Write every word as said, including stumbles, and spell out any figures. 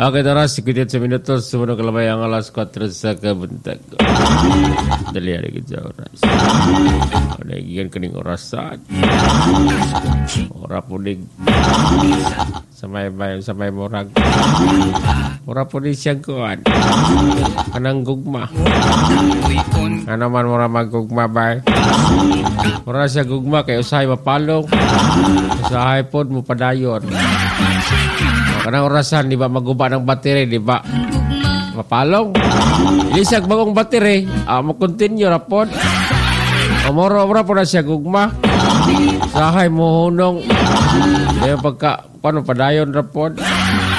Okay, oras, sikutit sa minutos. Sumunod kalabay ang alas kwatro sa kabuntag. Dali hari kita oras. Ada ikan kening orasan. Ora puning. Samay bayan, samay morag. Ora puning siyang kuhan. Kanang gugma. Ano man mura maggugma ba? Ora siya gugma kay usahay mapalong. Usahay po mo padayon. Kanang orasan, di ba, maguba ng battery, di ba? Mapalong. Ilisag bagong battery, ah, mag-continue rapon. Amoro-amoro po na siya gugma. Sahay mo hunong. Kaya pagka, paano, padayon rapon.